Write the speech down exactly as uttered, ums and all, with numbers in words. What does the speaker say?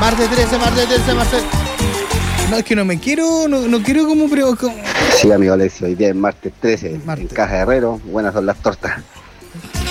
Martes trece, martes trece, martes. No, es que no me quiero, no, no quiero como, pero como... Sí, amigo Alexio, hoy día es martes trece, Martes. en Caja de Herrero, buenas son las tortas.